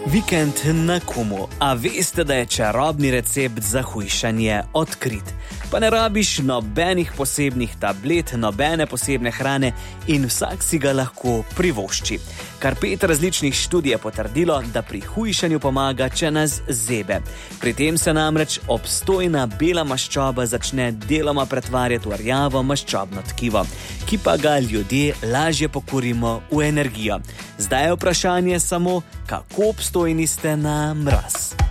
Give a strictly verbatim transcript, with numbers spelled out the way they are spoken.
Vikend na Kumu. A veste, da je čarobni recept za hujšanje odkrit? Pa ne rabiš nobenih posebnih tablet, nobene posebne hrane in vsak si ga lahko privošči. Kar pet različnih študij je potrdilo, da pri hujšanju pomaga, če nas zebe. Pri tem se namreč obstojna bela maščoba začne deloma pretvarjati v rjavo maščobno tkivo, ki pa ga ljudje lažje pokurimo v energijo. Zdaj je vprašanje samo, kako obstojni ste na mraz.